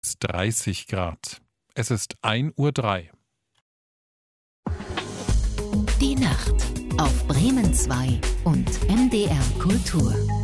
30 Grad. Es ist 1:03 Uhr. Die Nacht auf Bremen 2 und MDR Kultur.